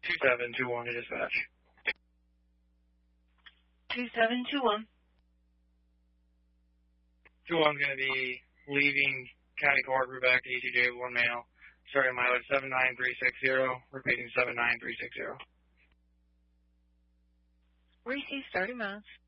2721 to dispatch. 2721. 21's going to be leaving County Court, route back to ECJ with 1 mail, starting mileage 79360, repeating 79360. Receive 30 miles.